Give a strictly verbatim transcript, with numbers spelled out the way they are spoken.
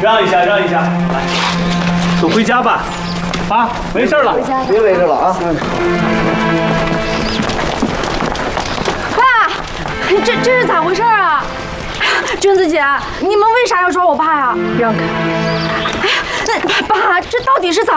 让一下，让一下，来，都回家吧。啊，没事了， 别围着了啊。 爸，这这是咋回事啊？娟子姐，你们为啥要抓我爸呀？ 让开！ 哎呀，那爸，这到底是咋